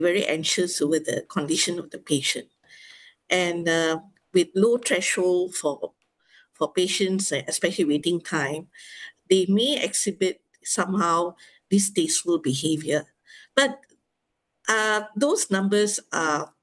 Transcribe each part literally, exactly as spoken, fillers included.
very anxious over the condition of the patient. And uh, with low threshold for for patients, uh, especially waiting time, they may exhibit somehow distasteful behavior. But uh, those numbers are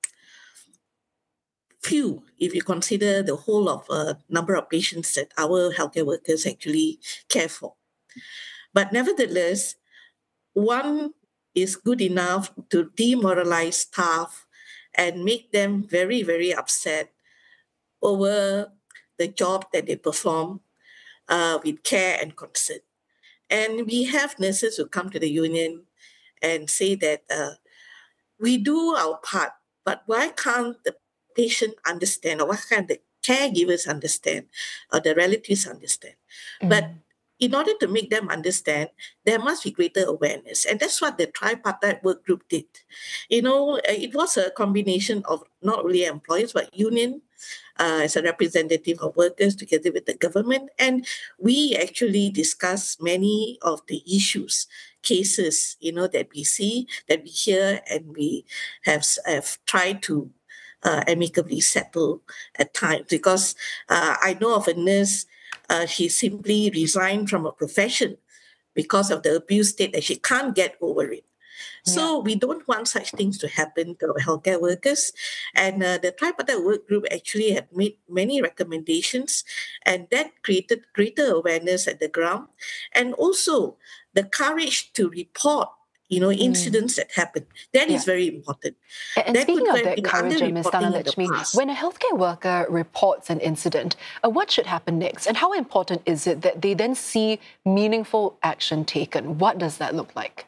few if you consider the whole of uh, number of patients that our healthcare workers actually care for. But nevertheless, one is good enough to demoralize staff and make them very, very upset over the job that they perform uh, with care and concern. And we have nurses who come to the union and say that uh, we do our part, but why can't the patient understand, or why can't the caregivers understand, or the relatives understand? Mm. But in order to make them understand, there must be greater awareness. And that's what the tripartite work group did. You know, it was a combination of not only employers, but union uh, as a representative of workers together with the government. And we actually discussed many of the issues, cases, you know, that we see, that we hear, and we have, have tried to uh, amicably settle at times. Because uh, I know of a nurse, uh, she simply resigned from a profession because of the abuse state that she can't get over it. So yeah. We don't want such things to happen to our healthcare workers. And uh, the tripartite work group actually had made many recommendations, and that created greater awareness at the ground, and also the courage to report, you know, incidents mm. that happen. That yeah. is very important. And that speaking of that courage, Miz Dhanalakshmi, when a healthcare worker reports an incident, uh, what should happen next? And how important is it that they then see meaningful action taken? What does that look like?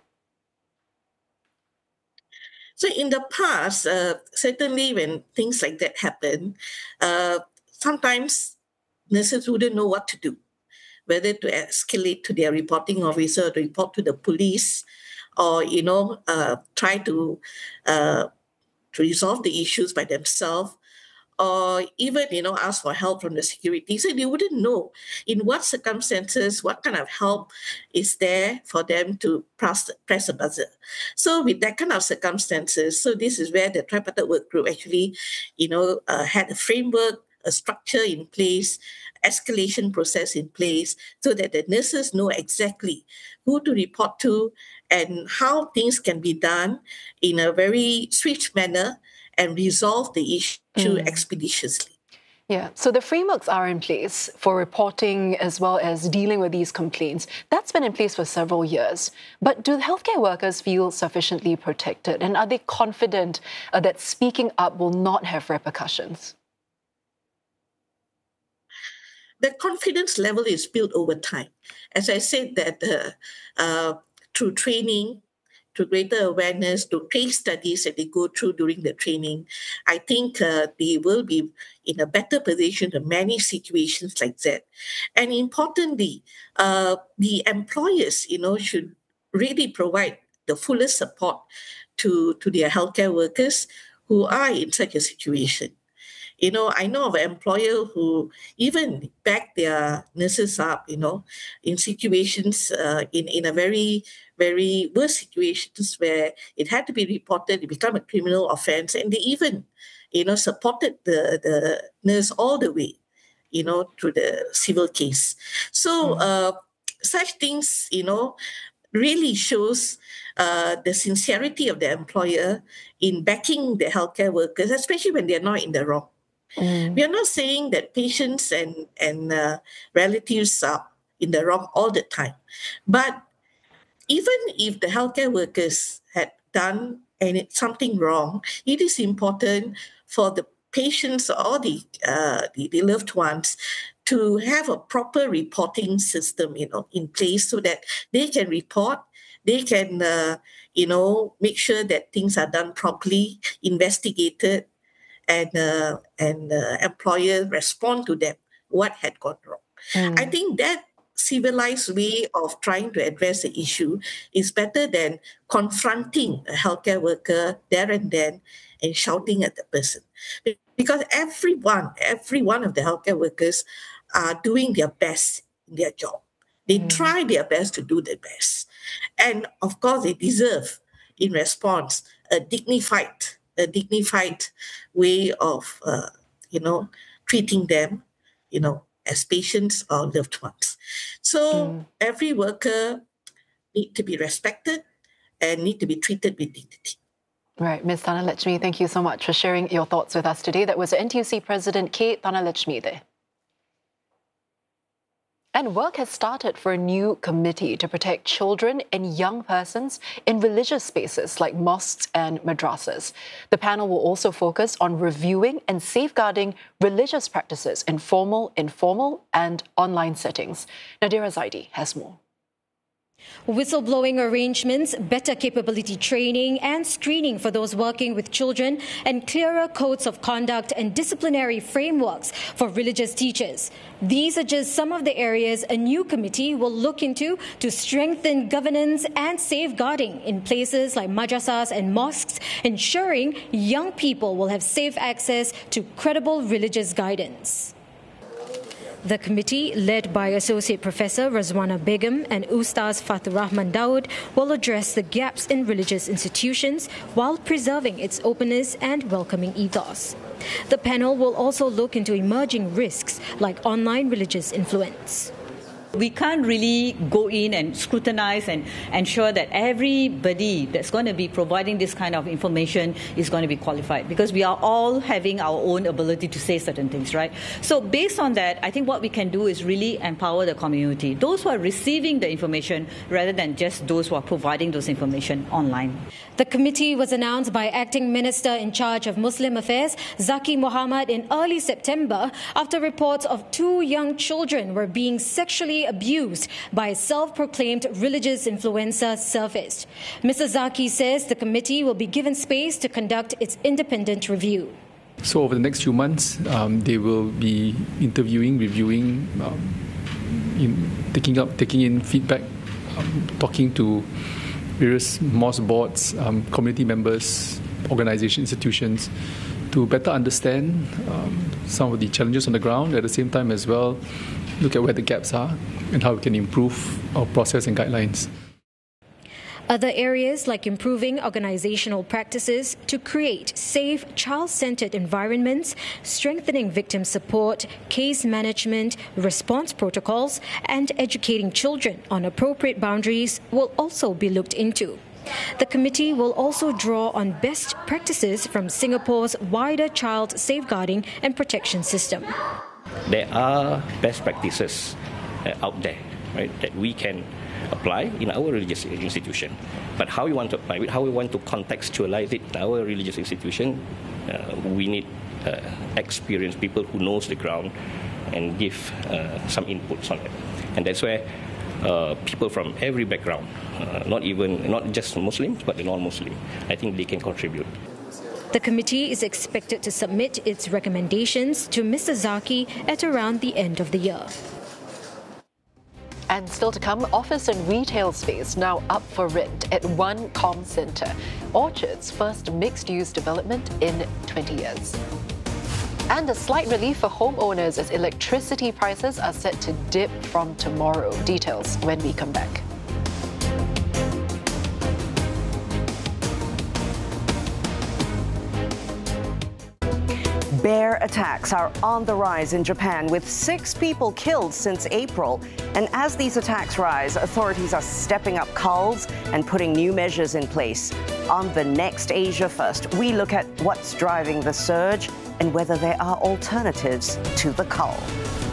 So in the past, uh, certainly when things like that happen, uh, sometimes nurses wouldn't know what to do, whether to escalate to their reporting officer, or to report to the police, or, you know, uh, try to, uh, to resolve the issues by themselves, or even, you know, ask for help from the security. So they wouldn't know in what circumstances, what kind of help is there for them to press, press a buzzer. So with that kind of circumstances, so this is where the tripartite work group actually, you know, uh, had a framework, a structure in place, escalation process in place, so that the nurses know exactly who to report to and how things can be done in a very swift manner and resolve the issue mm. expeditiously. Yeah, so the frameworks are in place for reporting as well as dealing with these complaints. That's been in place for several years. But do healthcare workers feel sufficiently protected? And are they confident uh, that speaking up will not have repercussions? The confidence level is built over time. As I said, that uh, uh, through training, to greater awareness, to case studies that they go through during the training, I think uh, they will be in a better position to manage situations like that. And importantly, uh, the employers, you know, should really provide the fullest support to, to their healthcare workers who are in such a situation. You know, I know of an employer who even back their nurses up, you know, in situations, uh, in, in a very, very worse situations where it had to be reported, it became a criminal offense, and they even, you know, supported the, the nurse all the way, you know, through the civil case. So mm. uh, such things, you know, really shows uh, the sincerity of the employer in backing the healthcare workers, especially when they're not in the wrong. Mm. We are not saying that patients and, and uh, relatives are in the wrong all the time. But even if the healthcare workers had done any, something wrong, it is important for the patients or the, uh, the, the loved ones to have a proper reporting system, you know, in place so that they can report, they can, uh, you know, make sure that things are done properly, investigated, and uh, and uh, employer respond to them, what had gone wrong. Mm. I think that civilized way of trying to address the issue is better than confronting a healthcare worker there and then and shouting at the person. Because everyone, every one of the healthcare workers are doing their best in their job. They mm. try their best to do their best. And of course, they deserve, in response, a dignified, a dignified way of, uh, you know, treating them, you know, as patients or loved ones. So mm. every worker need to be respected and need to be treated with dignity. Right, Miz Thanalachmi, thank you so much for sharing your thoughts with us today. That was N T U C President K. Thanalachmi there. And work has started for a new committee to protect children and young persons in religious spaces like mosques and madrasas. The panel will also focus on reviewing and safeguarding religious practices in formal, informal and online settings. Nadira Zaidi has more. Whistleblowing arrangements, better capability training and screening for those working with children, and clearer codes of conduct and disciplinary frameworks for religious teachers. These are just some of the areas a new committee will look into to strengthen governance and safeguarding in places like madrasas and mosques, ensuring young people will have safe access to credible religious guidance. The committee, led by Associate Professor Razwana Begum and Ustaz Fathur Rahman Daud, will address the gaps in religious institutions while preserving its openness and welcoming ethos. The panel will also look into emerging risks like online religious influence. We can't really go in and scrutinize and ensure that everybody that's going to be providing this kind of information is going to be qualified, because we are all having our own ability to say certain things, right? So based on that, I think what we can do is really empower the community, those who are receiving the information rather than just those who are providing those information online. The committee was announced by Acting Minister in charge of Muslim Affairs, Zaki Mohamad, in early September after reports of two young children were being sexually abused by a self-proclaimed religious influencer surfaced. Mister Zaki says the committee will be given space to conduct its independent review. So over the next few months, um, they will be interviewing, reviewing, um, in, taking up, taking in feedback, um, talking to various mosque boards, um, community members, organisation, institutions, to better understand um, some of the challenges on the ground, at the same time as well look at where the gaps are and how we can improve our process and guidelines. Other areas like improving organizational practices to create safe, child-centered environments, strengthening victim support, case management, response protocols, and educating children on appropriate boundaries will also be looked into. The committee will also draw on best practices from Singapore's wider child safeguarding and protection system. There are best practices uh, out there, right, that we can apply in our religious institution. But how we want to apply it, how we want to contextualize it in our religious institution, uh, we need uh, experienced people who knows the ground and give uh, some inputs on it. And that's where uh, people from every background, uh, not even not just Muslims, but the non-Muslim, I think they can contribute. The committee is expected to submit its recommendations to Mister Zaki at around the end of the year. And still to come, office and retail space now up for rent at One Com Centre, Orchard's first mixed-use development in twenty years. And a slight relief for homeowners as electricity prices are set to dip from tomorrow. Details when we come back. Bear attacks are on the rise in Japan, with six people killed since April. And as these attacks rise, authorities are stepping up culls and putting new measures in place. On the next Asia First, we look at what's driving the surge and whether there are alternatives to the cull.